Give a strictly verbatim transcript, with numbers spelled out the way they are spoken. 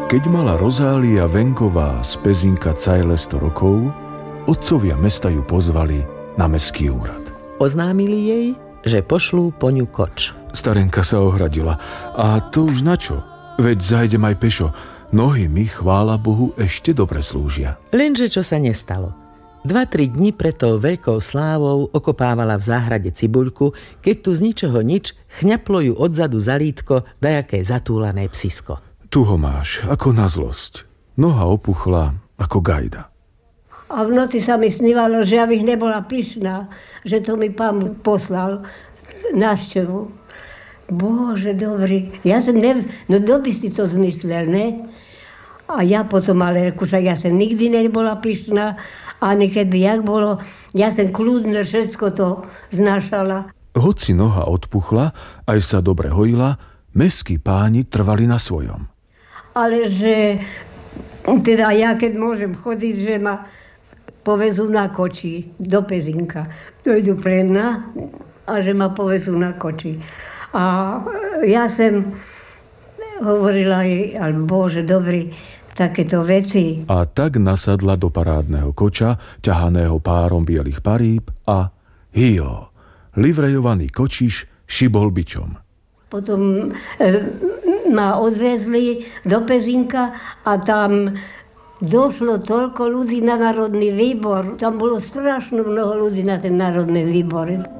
Keď mala Rozália Venková z Pezinka cajle sto rokov, otcovia mesta ju pozvali na mestský úrad. Oznámili jej, že pošlú po ňu koč. Starenka sa ohradila. A to už na čo? Veď zajdem aj pešo. Nohy mi, chvála Bohu, ešte dobre slúžia. Lenže čo sa nestalo? Dva, tri dni pred tou veľkou slávou okopávala v záhrade cibuľku, keď tu z ničoho nič chňaplo ju odzadu za lítko dajaké zatúlané psisko. Tu ho máš, ako na zlosť. Noha opuchla, ako gajda. A v noci sa mi snívalo, že abych nebola pyšná, že to mi pán poslal návštevu. Bože, dobrý. Ja som nev... No kto by si to zmyslel, ne? A ja potom, ale však ja som nikdy nebola pyšná, ani keď by jak bolo, ja som kľudne všetko to znášala. Hoci noha odpuchla, aj sa dobre hojila, mestskí páni trvali na svojom. Ale že, teda ja keď môžem chodiť, že ma povezú na koči do Pezinka. Dojdu pre mňa a že ma povezú na koči. A ja som hovorila jej, ale Bože, dobrý, takéto veci. A tak nasadla do parádneho koča, ťahaného párom bielých paríb a hio, livrejovaný kočiš šibol bičom. Potom e, ma odvezli do Pezinka a tam došlo toľko ľudí na Národný výbor. Tam bolo strašne mnoho ľudí na ten Národný výbor.